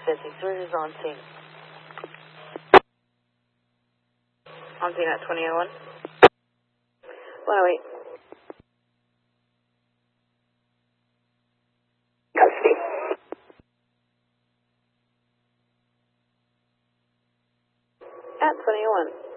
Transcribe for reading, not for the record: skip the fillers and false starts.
53 is on scene. On scene at 2001. 108. Custody. At 21.